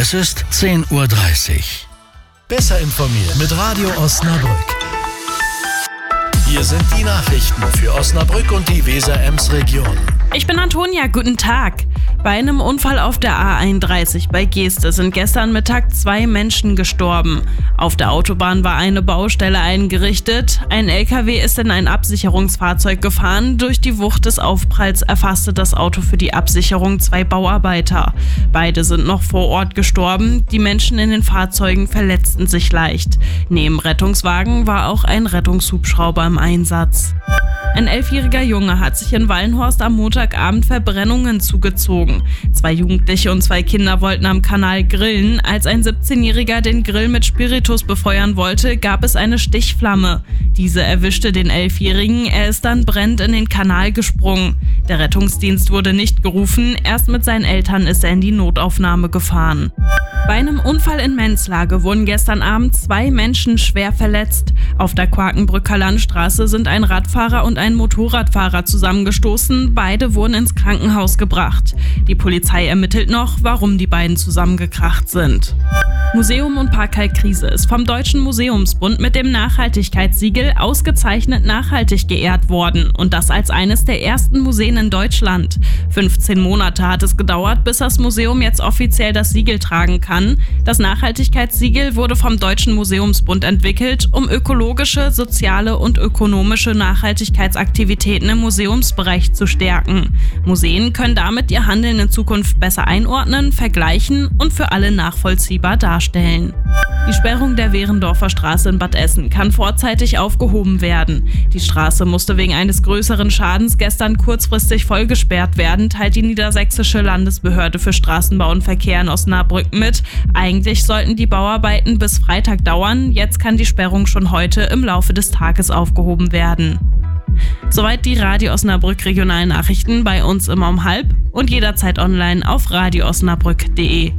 Es ist 10:30 Uhr. Besser informiert mit Radio Osnabrück. Hier sind die Nachrichten für Osnabrück und die Weser-Ems-Region. Ich bin Antonia, guten Tag. Bei einem Unfall auf der A31 bei Geeste sind gestern Mittag 2 Menschen gestorben. Auf der Autobahn war eine Baustelle eingerichtet. Ein LKW ist in ein Absicherungsfahrzeug gefahren. Durch die Wucht des Aufpralls erfasste das Auto für die Absicherung 2 Bauarbeiter. Beide sind noch vor Ort gestorben. Die Menschen in den Fahrzeugen verletzten sich leicht. Neben Rettungswagen war auch ein Rettungshubschrauber im Einsatz. Ein 11-jähriger Junge hat sich in Wallenhorst am Montagabend Verbrennungen zugezogen. 2 Jugendliche und 2 Kinder wollten am Kanal grillen. Als ein 17-Jähriger den Grill mit Spiritus befeuern wollte, gab es eine Stichflamme. Diese erwischte den 11-Jährigen, er ist dann brennend in den Kanal gesprungen. Der Rettungsdienst wurde nicht gerufen, erst mit seinen Eltern ist er in die Notaufnahme gefahren. Bei einem Unfall in Menzlage wurden gestern Abend 2 Menschen schwer verletzt. Auf der Quakenbrücker Landstraße sind ein Radfahrer und ein Motorradfahrer zusammengestoßen. Beide wurden ins Krankenhaus gebracht. Die Polizei ermittelt noch, warum die beiden zusammengekracht sind. Museum und Parkkalk-Krise ist vom Deutschen Museumsbund mit dem Nachhaltigkeitssiegel ausgezeichnet nachhaltig geehrt worden. Und das als eines der ersten Museen in Deutschland. 15 Monate hat es gedauert, bis das Museum jetzt offiziell das Siegel tragen kann. Das Nachhaltigkeitssiegel wurde vom Deutschen Museumsbund entwickelt, um ökologische, soziale und ökonomische Nachhaltigkeitsaktivitäten im Museumsbereich zu stärken. Museen können damit ihr Handeln in Zukunft besser einordnen, vergleichen und für alle nachvollziehbar darstellen. Die Sperrung der Wehrendorfer Straße in Bad Essen kann vorzeitig aufgehoben werden. Die Straße musste wegen eines größeren Schadens gestern kurzfristig vollgesperrt werden, teilt die Niedersächsische Landesbehörde für Straßenbau und Verkehr in Osnabrück mit. Eigentlich sollten die Bauarbeiten bis Freitag dauern, jetzt kann die Sperrung schon heute im Laufe des Tages aufgehoben werden. Soweit die Radio Osnabrück Regionalen Nachrichten, bei uns immer um 12:30 und jederzeit online auf radioosnabrück.de.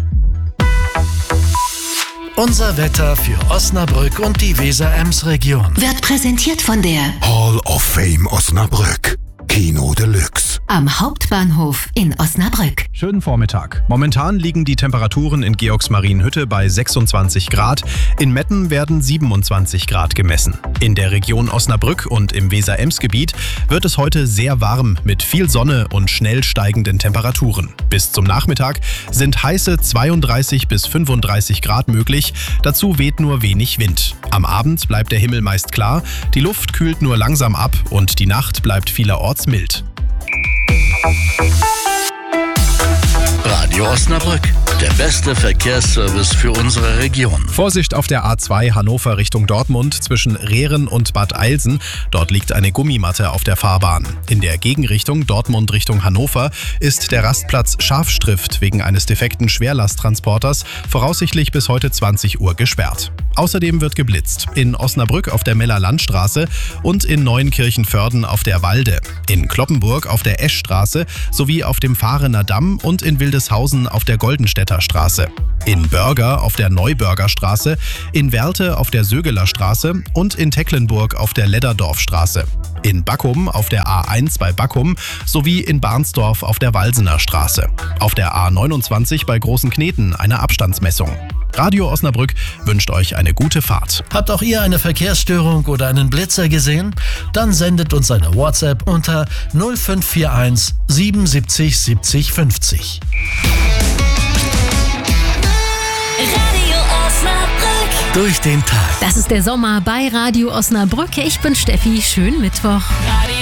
Unser Wetter für Osnabrück und die Weser-Ems-Region Wird präsentiert von der Hall of Fame Osnabrück. Kino Deluxe. am Hauptbahnhof in Osnabrück. Schönen Vormittag. Momentan liegen die Temperaturen in Georgsmarienhütte bei 26 Grad. In Metten werden 27 Grad gemessen. In der Region Osnabrück und im Weser-Ems-Gebiet wird es heute sehr warm mit viel Sonne und schnell steigenden Temperaturen. Bis zum Nachmittag sind heiße 32 bis 35 Grad möglich. Dazu weht nur wenig Wind. Am Abend bleibt der Himmel meist klar, die Luft kühlt nur langsam ab und die Nacht bleibt vielerorts mild. Radio Osnabrück, der beste Verkehrsservice für unsere Region. Vorsicht auf der A2 Hannover Richtung Dortmund zwischen Rehren und Bad Eilsen. Dort liegt eine Gummimatte auf der Fahrbahn. In der Gegenrichtung Dortmund Richtung Hannover ist der Rastplatz Scharfstrift wegen eines defekten Schwerlasttransporters voraussichtlich bis heute 20 Uhr gesperrt. Außerdem wird geblitzt. In Osnabrück auf der Meller Landstraße und in Neuenkirchenvörden auf der Walde. In Kloppenburg auf der Eschstraße sowie auf dem Fahrener Damm und in Wildeshausen auf der Goldenstädter Straße. In Börger auf der Neubörger Straße, in Werlte auf der Sögeler Straße und in Tecklenburg auf der Ledderdorfstraße. In Backum auf der A1 bei Backum sowie in Barnsdorf auf der Walsener Straße. Auf der A29 bei Großen Kneten eine Abstandsmessung. Radio Osnabrück wünscht euch eine gute Fahrt. Habt auch ihr eine Verkehrsstörung oder einen Blitzer gesehen? Dann sendet uns eine WhatsApp unter 0541 77 70 50. Radio Osnabrück. Durch den Tag. Das ist der Sommer bei Radio Osnabrück. Ich bin Steffi. Schönen Mittwoch. Radio